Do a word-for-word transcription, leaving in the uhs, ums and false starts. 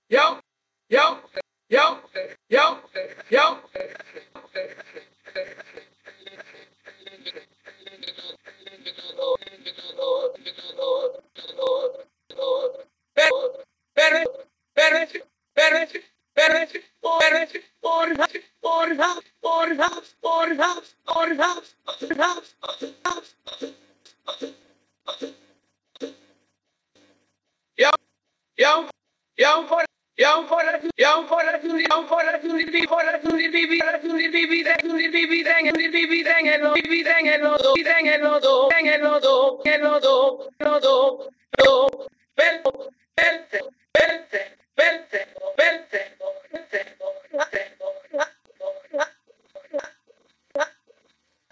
yo, yo, yo, yo, yo. Yo, yo, yo, for Young for the young for the young for the B for the B B the B B the B B thing and the B B thing and the B B thing and the thing and the do and the do and the do no do do bel bel bel bel bel